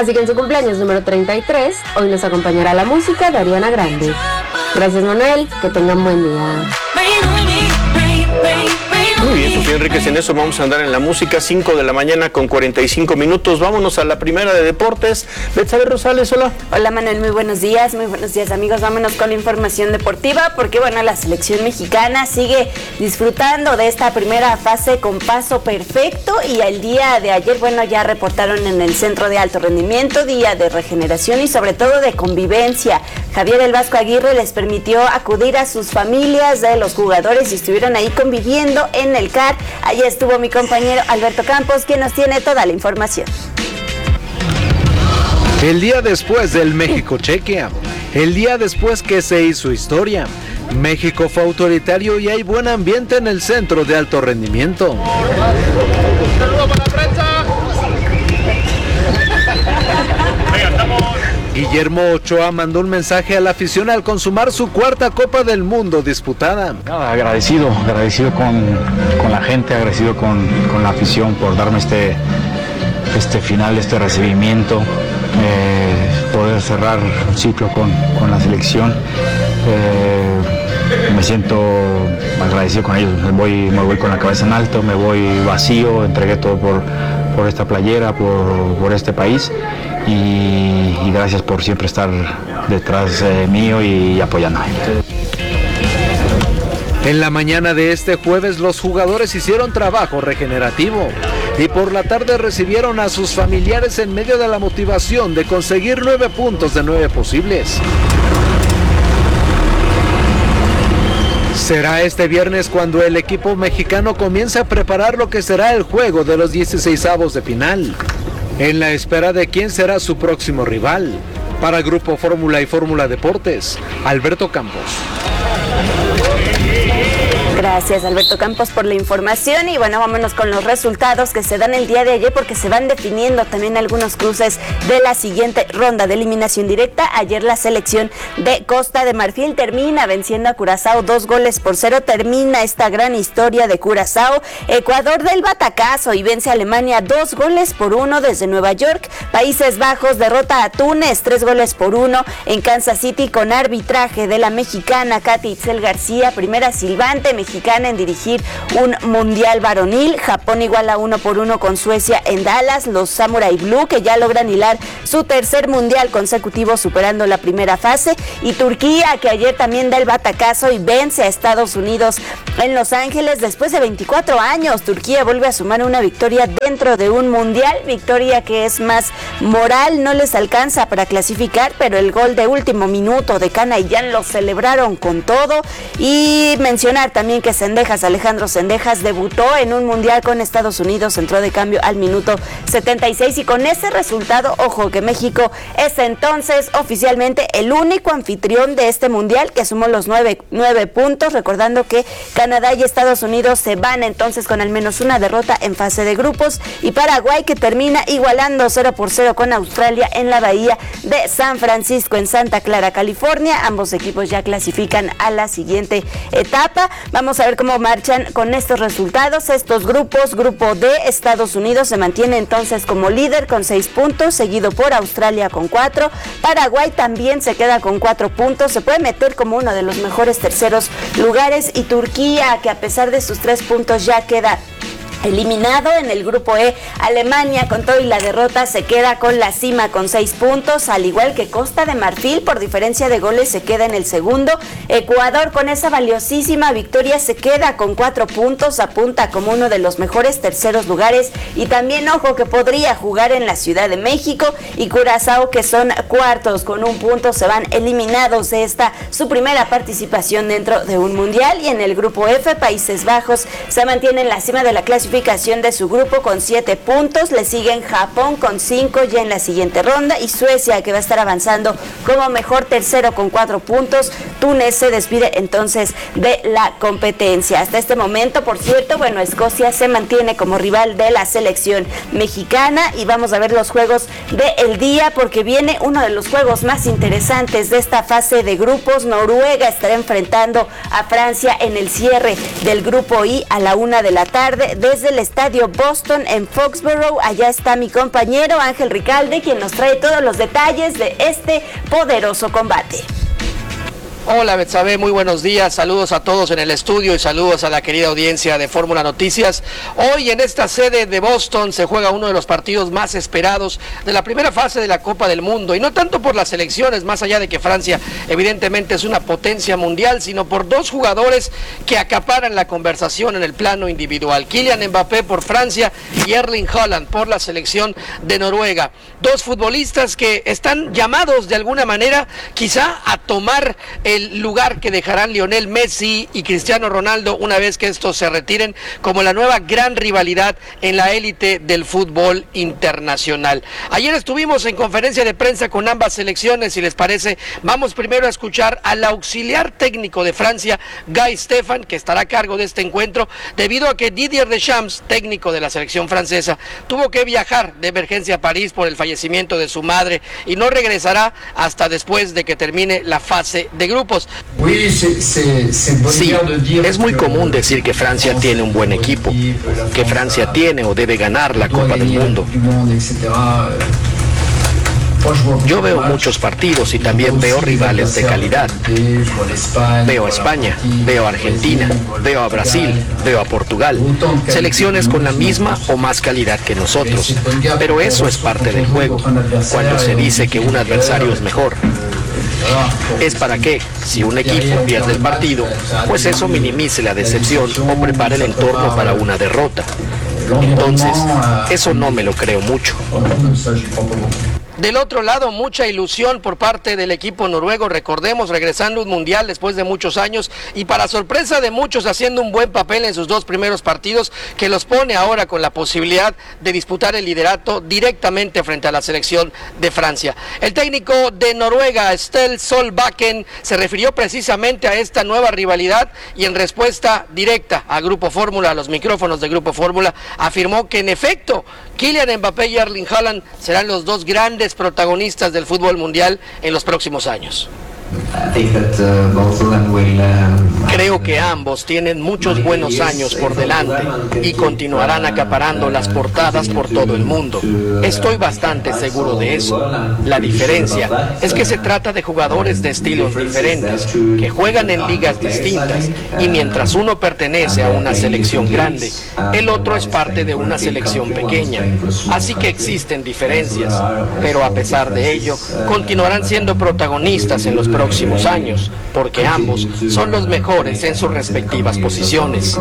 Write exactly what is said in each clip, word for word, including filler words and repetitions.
Así que en su cumpleaños número treinta y tres, hoy nos acompañará la música de Ariana Grande. Gracias, Manuel, que tengan buen día. Muy bien, Sofía Enríquez, en eso vamos a andar en la música, cinco de la mañana con cuarenta y cinco minutos. Vámonos a la primera de deportes. Betsabe Rosales, hola. Hola, Manuel, muy buenos días, muy buenos días, amigos. Vámonos con la información deportiva, porque bueno, la selección mexicana sigue disfrutando de esta primera fase con paso perfecto, y el día de ayer, bueno, ya reportaron en el Centro de Alto Rendimiento, día de regeneración y sobre todo de convivencia. Javier El Vasco Aguirre les permitió acudir a sus familias de los jugadores y estuvieron ahí conviviendo en el C A R. Allí estuvo mi compañero Alberto Campos, quien nos tiene toda la información. El día después del México-Chequia, el día después que se hizo historia, México fue autoritario y hay buen ambiente en el Centro de Alto Rendimiento. ¡Saludos para la prensa! Venga, estamos... Guillermo Ochoa mandó un mensaje a la afición al consumar su cuarta Copa del Mundo disputada. Nada, agradecido, agradecido con, con la gente, agradecido con, con la afición por darme este, este final, este recibimiento, eh, poder cerrar un ciclo con, con la selección. Eh, me siento agradecido con ellos, me voy, me voy con la cabeza en alto, me voy vacío, entregué todo por, por esta playera, por, por este país. Y, y gracias por siempre estar detrás eh, mío y, y apoyándome. En la mañana de este jueves los jugadores hicieron trabajo regenerativo y por la tarde recibieron a sus familiares en medio de la motivación de conseguir nueve puntos de nueve posibles. Será este viernes cuando el equipo mexicano comience a preparar lo que será el juego de los dieciseisavos de final, en la espera de quién será su próximo rival. Para Grupo Fórmula y Fórmula Deportes, Alberto Campos. Gracias, Alberto Campos, por la información. Y bueno, vámonos con los resultados que se dan el día de ayer, porque se van definiendo también algunos cruces de la siguiente ronda de eliminación directa. Ayer la selección de Costa de Marfil termina venciendo a Curazao dos goles por cero. Termina esta gran historia de Curazao. Ecuador del batacazo y vence a Alemania dos goles por uno desde Nueva York. Países Bajos derrota a Túnez tres goles por uno en Kansas City con arbitraje de la mexicana Katy Itzel García, primera silbante mexicana en dirigir un mundial varonil. Japón iguala uno por uno con Suecia en Dallas. Los Samurai Blue, que ya logran hilar su tercer mundial consecutivo superando la primera fase. Y Turquía, que ayer también da el batacazo y vence a Estados Unidos en Los Ángeles después de veinticuatro años. Turquía vuelve a sumar una victoria dentro de un mundial, victoria que es más moral, no les alcanza para clasificar, pero el gol de último minuto de Canayán lo celebraron con todo. Y mencionar también que Cendejas, Alejandro Cendejas, debutó en un mundial con Estados Unidos, entró de cambio al minuto setenta y seis, y con ese resultado, ojo, que México es entonces oficialmente el único anfitrión de este mundial que sumó los nueve, nueve puntos, recordando que Canadá y Estados Unidos se van entonces con al menos una derrota en fase de grupos, y Paraguay, que termina igualando cero por cero con Australia en la bahía de San Francisco en Santa Clara, California. Ambos equipos ya clasifican a la siguiente etapa. Vamos a ver cómo marchan con estos resultados estos grupos. Grupo D, Estados Unidos se mantiene entonces como líder con seis puntos, seguido por Australia con cuatro. Paraguay también se queda con cuatro puntos, se puede meter como uno de los mejores terceros lugares. Y Turquía, que a pesar de sus tres puntos ya queda eliminado. En el grupo E, Alemania, con todo y la derrota, se queda con la cima con seis puntos, al igual que Costa de Marfil, por diferencia de goles se queda en el segundo. Ecuador, con esa valiosísima victoria, se queda con cuatro puntos, apunta como uno de los mejores terceros lugares, y también, ojo, que podría jugar en la Ciudad de México. Y Curazao, que son cuartos con un punto, se van eliminados de esta, su primera participación dentro de un mundial. Y en el grupo F, Países Bajos se mantiene en la cima de la clasificación de su grupo con siete puntos, le siguen Japón con cinco ya en la siguiente ronda, y Suecia, que va a estar avanzando como mejor tercero con cuatro puntos. Túnez se despide entonces de la competencia. Hasta este momento, por cierto, bueno, Escocia se mantiene como rival de la selección mexicana, y vamos a ver los juegos del día, porque viene uno de los juegos más interesantes de esta fase de grupos. Noruega estará enfrentando a Francia en el cierre del grupo I a la una de la tarde. Desde desde el estadio Boston en Foxborough. Allá está mi compañero Ángel Ricalde, quien nos trae todos los detalles de este poderoso combate. Hola Betsabe, muy buenos días, saludos a todos en el estudio y saludos a la querida audiencia de Fórmula Noticias. Hoy en esta sede de Boston se juega uno de los partidos más esperados de la primera fase de la Copa del Mundo, y no tanto por las selecciones, más allá de que Francia evidentemente es una potencia mundial, sino por dos jugadores que acaparan la conversación en el plano individual: Kylian Mbappé por Francia y Erling Haaland por la selección de Noruega. Dos futbolistas que están llamados de alguna manera quizá a tomar el lugar que dejarán Lionel Messi y Cristiano Ronaldo una vez que estos se retiren, como la nueva gran rivalidad en la élite del fútbol internacional. Ayer estuvimos en conferencia de prensa con ambas selecciones, si les parece, vamos primero a escuchar al auxiliar técnico de Francia, Guy Stéphane, que estará a cargo de este encuentro, debido a que Didier Deschamps, técnico de la selección francesa, tuvo que viajar de emergencia a París por el fallecimiento de su madre y no regresará hasta después de que termine la fase de grupos. Sí, es muy común decir que Francia tiene un buen equipo, que Francia tiene o debe ganar la Copa del Mundo. Yo veo muchos partidos y también veo rivales de calidad. Veo a España, veo a Argentina, veo a Brasil, veo a Portugal. Selecciones con la misma o más calidad que nosotros. Pero eso es parte del juego. Cuando se dice que un adversario es mejor, es para que, si un equipo pierde el partido, pues eso minimice la decepción o prepare el entorno para una derrota. Entonces, eso no me lo creo mucho. Del otro lado, mucha ilusión por parte del equipo noruego, recordemos, regresando a un mundial después de muchos años y para sorpresa de muchos haciendo un buen papel en sus dos primeros partidos, que los pone ahora con la posibilidad de disputar el liderato directamente frente a la selección de Francia. El técnico de Noruega, Ståle Solbakken, se refirió precisamente a esta nueva rivalidad y en respuesta directa a Grupo Fórmula, a los micrófonos de Grupo Fórmula, afirmó que en efecto Kylian Mbappé y Erling Haaland serán los dos grandes protagonistas del fútbol mundial en los próximos años. Creo que ambos tienen muchos buenos años por delante y continuarán acaparando las portadas por todo el mundo. Estoy bastante seguro de eso. La diferencia es que se trata de jugadores de estilos diferentes, que juegan en ligas distintas, y mientras uno pertenece a una selección grande, el otro es parte de una selección pequeña. Así que existen diferencias, pero a pesar de ello, continuarán siendo protagonistas en los próximos próximos años, porque ambos son los mejores en sus respectivas posiciones.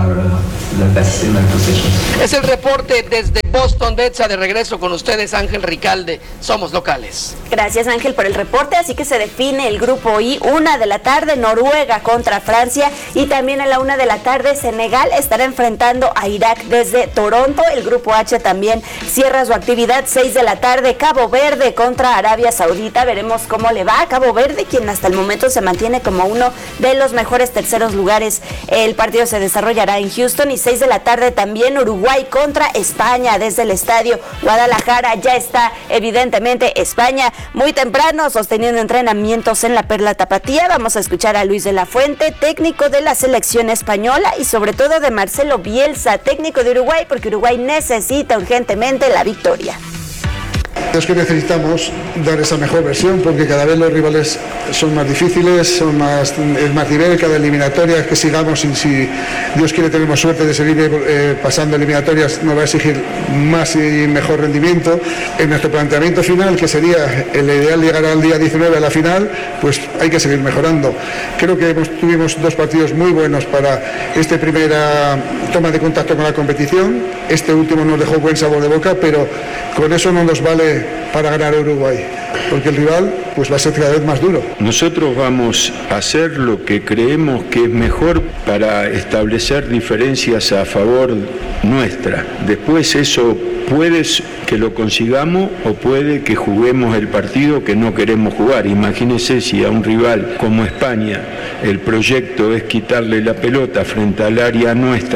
Es el reporte desde Boston. Betsa, de regreso con ustedes, Ángel Ricalde, Somos Locales. Gracias, Ángel, por el reporte. Así que se define el grupo I, una de la tarde, Noruega contra Francia, y también a la una de la tarde, Senegal estará enfrentando a Irak desde Toronto. El grupo H también cierra su actividad, seis de la tarde, Cabo Verde contra Arabia Saudita. Veremos cómo le va a Cabo Verde, quien hasta el momento se mantiene como uno de los mejores terceros lugares. El partido se desarrollará en Houston. Y seis de la tarde también, Uruguay contra España desde el estadio Guadalajara. Ya está evidentemente España muy temprano sosteniendo entrenamientos en la Perla Tapatía. Vamos a escuchar a Luis de la Fuente, técnico de la selección española, y sobre todo de Marcelo Bielsa, técnico de Uruguay, porque Uruguay necesita urgentemente la victoria. Es que necesitamos dar esa mejor versión, porque cada vez los rivales son más difíciles, son más, es más nivel, cada eliminatoria que sigamos, y si Dios quiere tenemos suerte de seguir eh, pasando eliminatorias, nos va a exigir más y mejor rendimiento. En nuestro planteamiento final, que sería el ideal llegar al día diecinueve a la final, pues hay que seguir mejorando. Creo que hemos, tuvimos dos partidos muy buenos para esta primera toma de contacto con la competición. Este último nos dejó buen sabor de boca, pero con eso no nos vale para ganar a Uruguay, porque el rival pues va a ser cada vez más duro. Nosotros vamos a hacer lo que creemos que es mejor para establecer diferencias a favor nuestra. Después eso puede que lo consigamos o puede que juguemos el partido que no queremos jugar. Imagínense si a un rival como España el proyecto es quitarle la pelota frente al área nuestra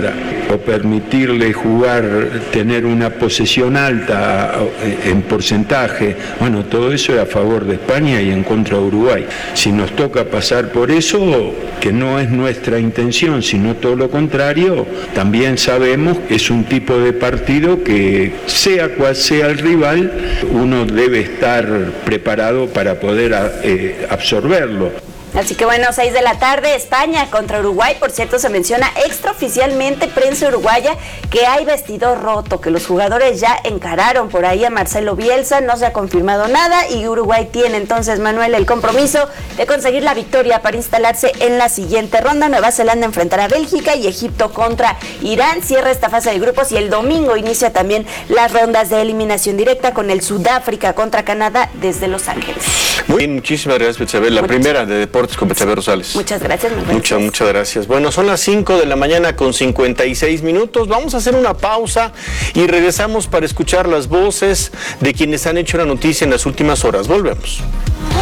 o permitirle jugar, tener una posesión alta en porcentaje. Bueno, todo eso es a favor de España y en contra de Uruguay. Si nos toca pasar por eso, que no es nuestra intención, sino todo lo contrario, también sabemos que es un tipo de partido que, sea cual sea el rival, uno debe estar preparado para poder eh, absorberlo. Así que bueno, seis de la tarde, España contra Uruguay. Por cierto, se menciona extraoficialmente, prensa uruguaya, que hay vestidor roto, que los jugadores ya encararon por ahí a Marcelo Bielsa, no se ha confirmado nada y Uruguay tiene entonces, Manuel, el compromiso de conseguir la victoria para instalarse en la siguiente ronda. Nueva Zelanda enfrentará a Bélgica y Egipto contra Irán. Cierra esta fase de grupos y el domingo inicia también las rondas de eliminación directa con el Sudáfrica contra Canadá desde Los Ángeles. Muy bien, muchísimas gracias, Betsabé. La Muchas. primera de deportes con Betsabé Rosales. Muchas gracias. Muchas, muchas gracias. Bueno, son las cinco de la mañana con cincuenta y seis minutos. Vamos a hacer una pausa y regresamos para escuchar las voces de quienes han hecho la noticia en las últimas horas. Volvemos.